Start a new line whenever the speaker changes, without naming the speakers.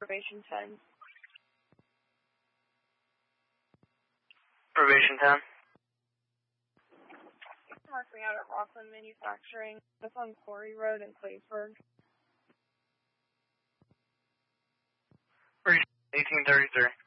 Probation 10.
Probation 10.
Marking out at Rockland Manufacturing. That's on Quarry Road in Claysburg.
1833.